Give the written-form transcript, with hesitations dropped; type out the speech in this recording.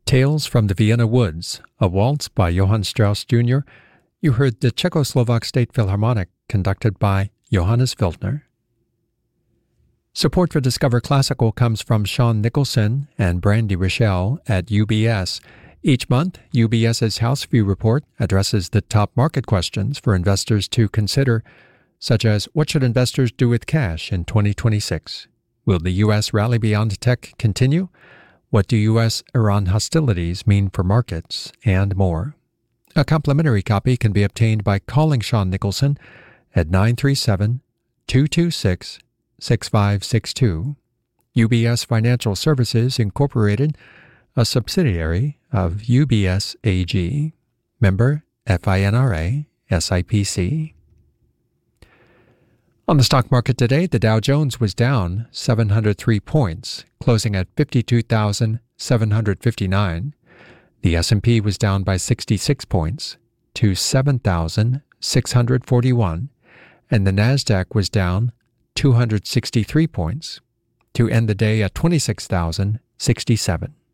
Tales from the Vienna Woods, a waltz by Johann Strauss Jr. You heard the Czechoslovak State Philharmonic, conducted by Johannes Wildner. Support for Discover Classical comes from Sean Nicholson and Brandy Rochelle at UBS. Each month, UBS's House View Report addresses the top market questions for investors to consider, such as what should investors do with cash in 2026? Will the U.S. rally beyond tech continue? What do U.S.-Iran hostilities mean for markets? And more. A complimentary copy can be obtained by calling Sean Nicholson at 937-226-6562. UBS Financial Services Incorporated, a subsidiary of UBS AG. Member FINRA, SIPC. On the stock market today, the Dow Jones was down 703 points, closing at 52,759. The S&P was down by 66 points to 7,641, and the Nasdaq was down 263 points to end the day at 26,067.